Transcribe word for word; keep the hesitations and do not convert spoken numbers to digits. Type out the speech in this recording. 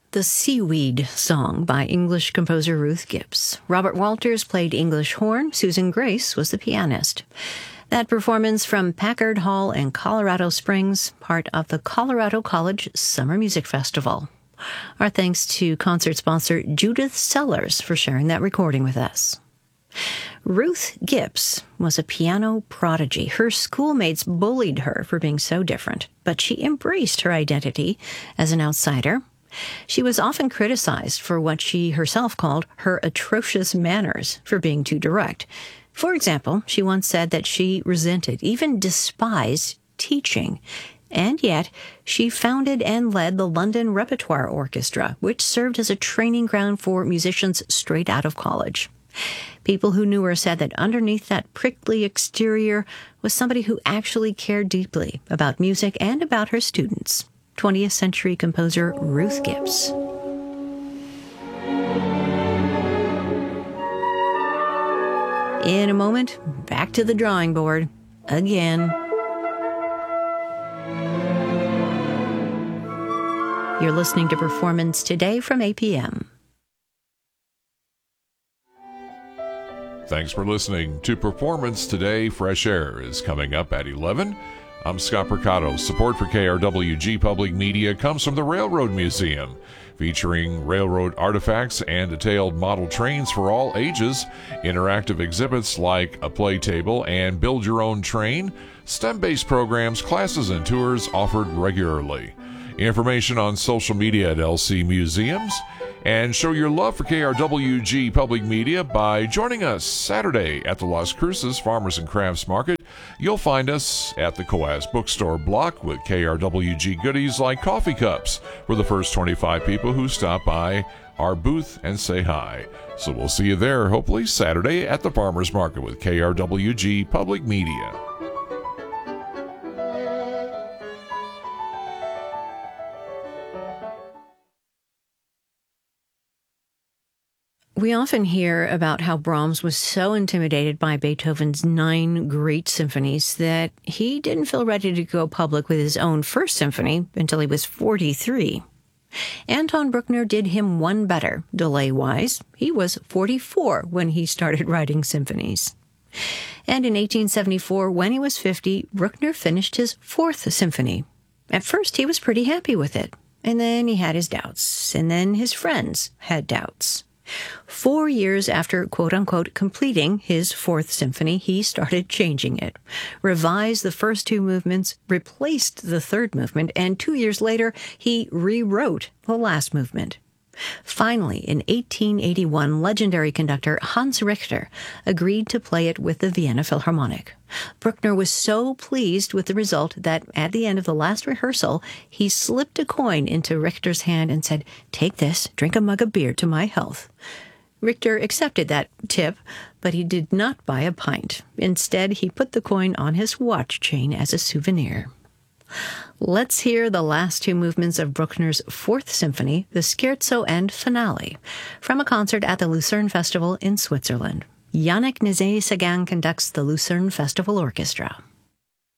The Seaweed Song by English composer Ruth Gibbs. Robert Walters played English horn. Susan Grace was the pianist. That performance from Packard Hall in Colorado Springs, part of the Colorado College Summer Music Festival. Our thanks to concert sponsor Judith Sellers for sharing that recording with us. Ruth Gibbs was a piano prodigy. Her schoolmates bullied her for being so different, but she embraced her identity as an outsider. She was often criticized for what she herself called her atrocious manners, for being too direct. For example, she once said that she resented, even despised, teaching. And yet, she founded and led the London Repertoire Orchestra, which served as a training ground for musicians straight out of college. People who knew her said that underneath that prickly exterior was somebody who actually cared deeply about music and about her students. twentieth century composer Ruth Gibbs. In a moment, back to the drawing board again. You're listening to Performance Today from A P M. Thanks for listening to Performance Today. Fresh Air is coming up at eleven. I'm Scott Percato. Support for K R W G Public Media comes from the Railroad Museum, featuring railroad artifacts and detailed model trains for all ages, interactive exhibits like a play table and build your own train, STEM-based programs, classes, and tours offered regularly. Information on social media at L C Museums, and show your love for K R W G Public Media by joining us Saturday at the Las Cruces Farmers and Crafts Market. You'll find us at the Coas Bookstore block with K R W G goodies like coffee cups for the first twenty-five people who stop by our booth and say hi. So we'll see you there, hopefully Saturday at the Farmers Market with K R W G Public Media. We often hear about how Brahms was so intimidated by Beethoven's nine great symphonies that he didn't feel ready to go public with his own first symphony until he was forty-three. Anton Bruckner did him one better, delay-wise. He was forty-four when he started writing symphonies. And in eighteen seventy-four, when he was fifty, Bruckner finished his fourth symphony. At first, he was pretty happy with it. And then he had his doubts. And then his friends had doubts. Four years after, quote-unquote, completing his fourth symphony, he started changing it, revised the first two movements, replaced the third movement, and two years later, he rewrote the last movement. Finally, in eighteen eighty-one, legendary conductor Hans Richter agreed to play it with the Vienna Philharmonic. Bruckner was so pleased with the result that at the end of the last rehearsal, he slipped a coin into Richter's hand and said, "Take this, drink a mug of beer to my health." Richter accepted that tip, but he did not buy a pint. Instead, he put the coin on his watch chain as a souvenir. Let's hear the last two movements of Bruckner's Fourth Symphony, the Scherzo and Finale, from a concert at the Lucerne Festival in Switzerland. Yannick Nézet-Séguin conducts the Lucerne Festival Orchestra.